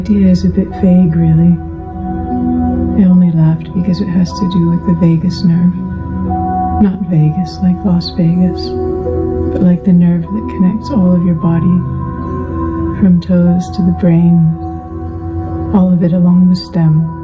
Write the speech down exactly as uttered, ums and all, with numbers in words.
The idea is a bit vague, really. I only laughed because it has to do with the vagus nerve. Not Vegas like Las Vegas, but like the nerve that connects all of your body, from toes to the brain, all of it along the stem.